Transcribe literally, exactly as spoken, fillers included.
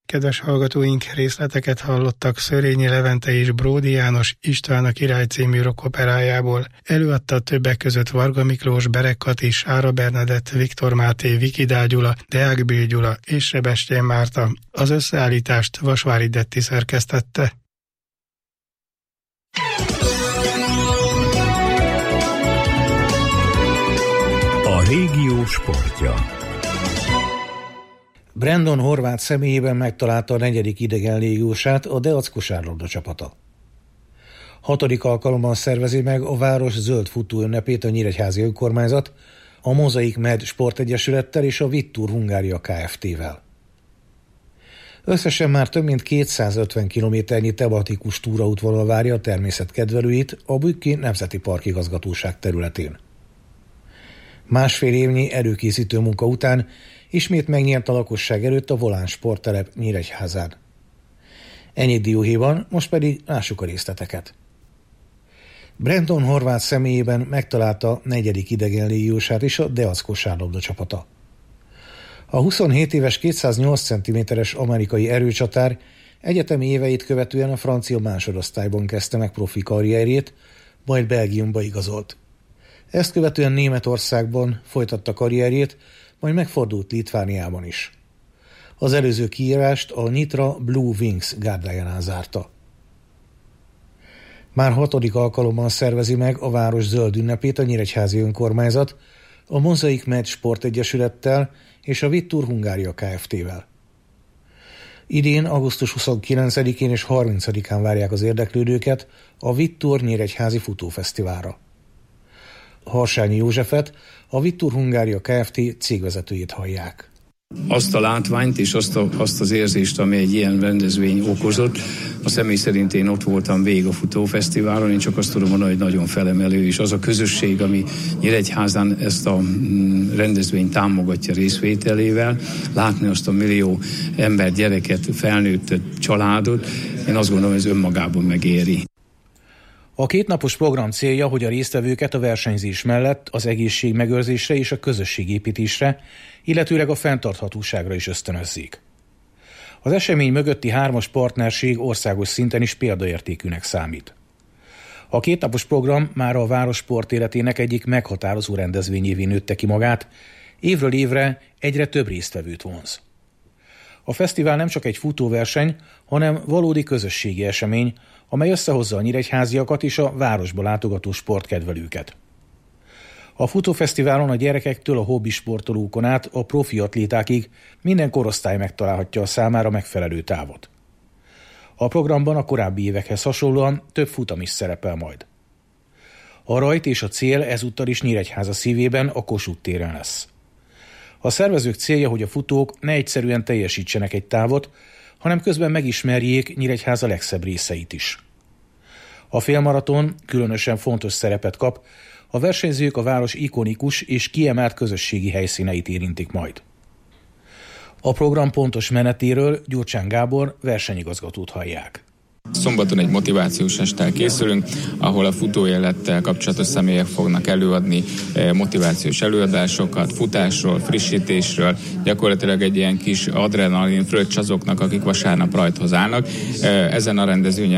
Kedves hallgatóink, részleteket hallottak Szörényi Levente és Bródi János István a király című rockoperájából. Előadta többek között Varga Miklós, Berek Kati, Sára Bernadett, Viktor Máté, Vikidál Gyula, Deák Bill Gyula és Sebestyén Márta. Az összeállítást Vasvári Detti szerkesztette. A régió sportja. Brandon Horváth személyében megtalálta a negyedik idegen légiósát a Deac kosárlabda csapata. Hatodik alkalommal szervezi meg a város zöld futó ünnepét a nyíregyházi önkormányzat, a Mozaik Med Sportegyesülettel és a Vittur Hungária Kft-vel. Összesen már több mint kétszázötven kilométernyi tematikus túraútvonal várja a természetkedvelőit a Bükki Nemzeti Park igazgatóság területén. Másfél évnyi előkészítő munka után ismét megnyert a lakosság előtt a Volán sporttelep Nyíregyházán. Ennyi dióhéjban, most pedig lássuk a részleteket. Brandon Horváth személyében megtalálta negyedik idegen légiósát is a Deac kosárlabda csapata. A huszonhét éves kétszáznyolc centiméteres amerikai erőcsatár egyetemi éveit követően a francia másodosztályban kezdte meg profi karrierjét, majd Belgiumba igazolt. Ezt követően Németországban folytatta karrierjét, majd megfordult Litvániában is. Az előző kiírást a Nitra Blue Wings gárdájánál zárta. Már hatodik alkalommal szervezi meg a város zöld ünnepét a nyíregyházi önkormányzat, a Mozaik Med Sportegyesülettel és a Vittur Hungária Kft-vel. Idén augusztus huszonkilencedikén és harmincadikán várják az érdeklődőket a Vittur Nyíregyházi Futófesztiválra. Harsányi Józsefet, a Vittur Hungária Kft. Cégvezetőjét hallják. Azt a látványt és azt, a, azt az érzést, ami egy ilyen rendezvény okozott, a személy szerint én ott voltam végig a futófesztiválon, én csak azt tudom mondani, hogy nagyon felemelő, és az a közösség, ami Nyíregyházán ezt a rendezvényt támogatja részvételével, látni azt a millió ember, gyereket, felnőttet, családot, én azt gondolom, hogy ez önmagában megéri. A kétnapos program célja, hogy a résztvevőket a versenyzés mellett az egészség megőrzésre és a közösségépítésre, illetőleg a fenntarthatóságra is ösztönözzék. Az esemény mögötti hármas partnerség országos szinten is példaértékűnek számít. A kétnapos program már a város sportéletének egyik meghatározó rendezvényévé nőtte ki magát, évről évre egyre több résztvevőt vonz. A fesztivál nem csak egy futóverseny, hanem valódi közösségi esemény, amely összehozza a nyíregyháziakat és a városba látogató sportkedvelőket. A futófesztiválon a gyerekektől a hobbi sportolókon át a profi atlétákig minden korosztály megtalálhatja a számára megfelelő távot. A programban a korábbi évekhez hasonlóan több futam is szerepel majd. A rajt és a cél ezúttal is Nyíregyháza szívében, a Kossuth téren lesz. A szervezők célja, hogy a futók ne egyszerűen teljesítsenek egy távot, hanem közben megismerjék Nyíregyháza legszebb részeit is. A félmaraton különösen fontos szerepet kap, a versenyzők a város ikonikus és kiemelt közösségi helyszíneit érintik majd. A program pontos menetéről Gyurcsán Gábor versenyigazgatót hallják. Szombaton egy motivációs esttel készülünk, ahol a futóélettel kapcsolatos személyek fognak előadni motivációs előadásokat, futásról, frissítésről, gyakorlatilag egy ilyen kis adrenalin fröccs azoknak, akik vasárnap rajthoz állnak. Ezen a rendezvényen